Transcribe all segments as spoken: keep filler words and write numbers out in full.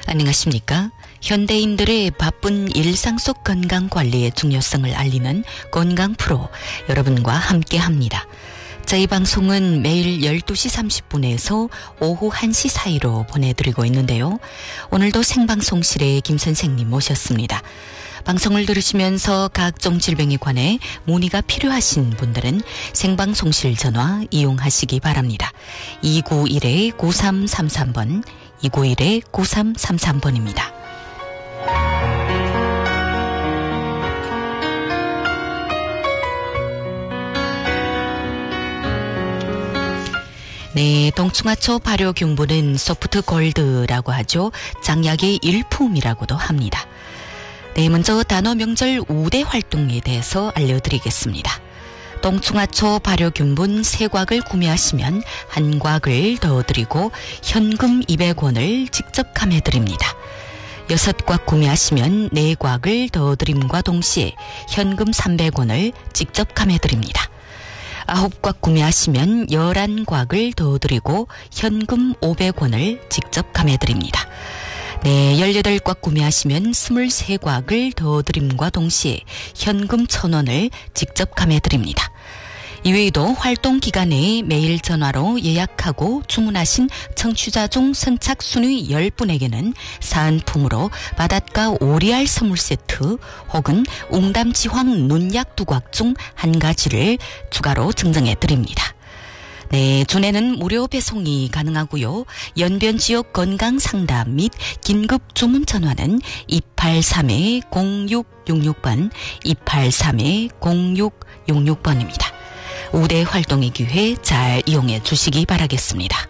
안녕하십니까? 현대인들의 바쁜 일상 속 건강 관리의 중요성을 알리는 건강 프로 여러분과 함께합니다. 저희 방송은 매일 열두 시 삼십 분에서 오후 한 시 사이로 보내드리고 있는데요. 오늘도 생방송실에 김 선생님 모셨습니다. 방송을 들으시면서 각종 질병에 관해 문의가 필요하신 분들은 생방송실 전화 이용하시기 바랍니다. 이구일 구삼삼삼 번, 이구일 구삼삼삼 번입니다. 네, 동충하초 발효균분은 소프트 골드라고 하죠. 장약의 일품이라고도 합니다. 네, 먼저 단어 명절 우대 활동에 대해서 알려드리겠습니다. 동충하초 발효균분 세 곽을 구매하시면 한 곽을 더 드리고 현금 이백 원을 직접 감해드립니다. 여섯 곽 구매하시면 네 곽을 더 드림과 동시에 현금 삼백 원을 직접 감해드립니다. 아홉 곽 구매하시면 열한 곽을 더 드리고 현금 오백 원을 직접 감해드립니다. 네, 열여덟 곽 구매하시면 스물세 곽을 더 드림과 동시에 현금 천 원을 직접 감해드립니다. 이외에도 활동 기간에 매일 전화로 예약하고 주문하신 청취자 중 선착순위 열 분에게는 사은품으로 바닷가 오리알 선물 세트 혹은 웅담지황 눈약 두 곽 중 한 가지를 추가로 증정해 드립니다. 네, 전에는 무료 배송이 가능하고요. 연변 지역 건강 상담 및 긴급 주문 전화는 이팔삼 공육육육 번, 이팔삼 공육육육 번입니다. 우대 활동의 기회 잘 이용해 주시기 바라겠습니다.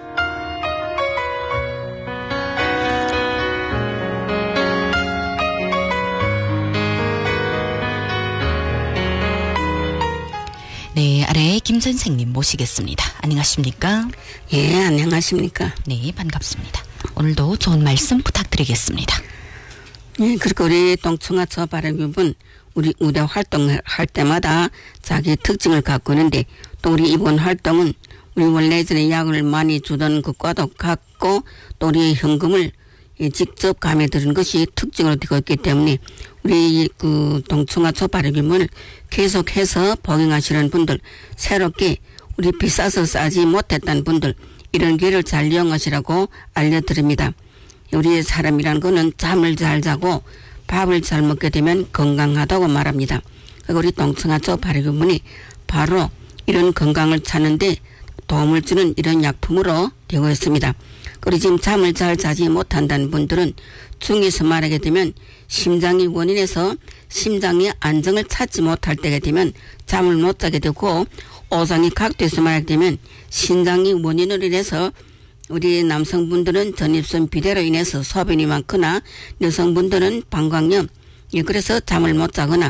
네, 아래 김 선생님 모시겠습니다. 안녕하십니까? 예, 안녕하십니까? 네, 반갑습니다. 오늘도 좋은 말씀 부탁드리겠습니다. 예, 그렇게 우리 동충하초 발효균분 우리 우대 활동을 할 때마다 자기 특징을 갖고 있는데 또 우리 이번 활동은 우리 원래 전에 약을 많이 주던 것과도 같고 또 우리의 현금을 직접 감해드리는 것이 특징으로 되고 있기 때문에 우리 그 동충하초 발효균분을 계속해서 복용하시는 분들, 새롭게 우리 비싸서 싸지 못했다는 분들 이런 기회를 잘 이용하시라고 알려드립니다. 우리의 사람이라는 거는 잠을 잘 자고 밥을 잘 먹게 되면 건강하다고 말합니다. 그리고 우리 동충하초 발효균분이 바로 이런 건강을 찾는데 도움을 주는 이런 약품으로 되고 있습니다. 그리고 지금 잠을 잘 자지 못한다는 분들은 중에서 말하게 되면 심장이 원인에서 심장의 안정을 찾지 못할 때가 되면 잠을 못 자게 되고 오장이 각도에서 말하게 되면 신장이 원인으로 인해서 우리 남성분들은 전립선 비대로 인해서 소변이 많거나 여성분들은 방광염, 예, 그래서 잠을 못 자거나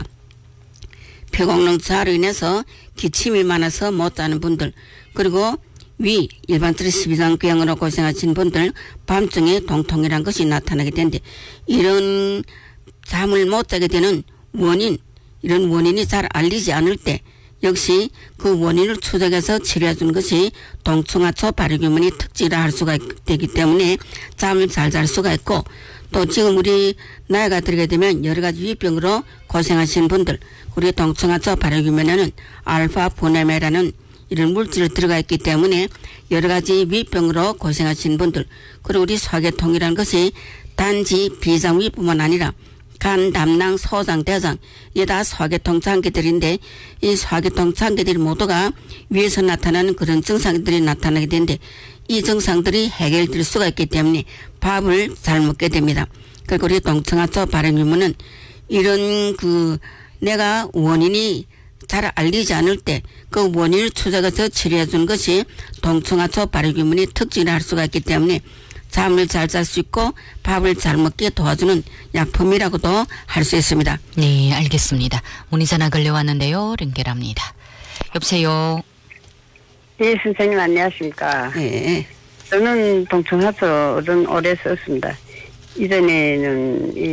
폐공능 저하로 인해서 기침이 많아서 못 자는 분들, 그리고 위, 일반적으로 십이장병으로 고생하신 분들 밤중에 동통이란 것이 나타나게 되는데 이런 잠을 못 자게 되는 원인, 이런 원인이 잘 알리지 않을 때 역시 그 원인을 추적해서 치료해 주는 것이 동충하초 발효균분의 특징이라 할 수가 되기 때문에 잠을 잘 잘 수가 있고 또 지금 우리 나이가 들게 되면 여러 가지 위병으로 고생하시는 분들 우리 동충하초 발효균분에는 알파 보네메라는 이런 물질이 들어가 있기 때문에 여러 가지 위병으로 고생하시는 분들 그리고 우리 소화계통이라는 것이 단지 비장위뿐만 아니라 간, 담낭, 소장, 대장 이게 다 소화계통 장기들인데 이 소화계통 장기들이 모두가 위에서 나타나는 그런 증상들이 나타나게 되는데 이 증상들이 해결될 수가 있기 때문에 밥을 잘 먹게 됩니다. 그리고 우리 동충하초 발효균분은 이런 그 내가 원인이 잘 알리지 않을 때 그 원인을 추적해서 치료해 주는 것이 동충하초 발효균분의 특징이라 할 수가 있기 때문에 잠을 잘 잘 수 있고 밥을 잘 먹게 도와주는 약품이라고도 할 수 있습니다. 네, 알겠습니다. 문의 전화 걸려왔는데요. 연결합니다. 여보세요. 네, 선생님 안녕하십니까. 네. 저는 동충하초를 오래 썼습니다. 이전에는 이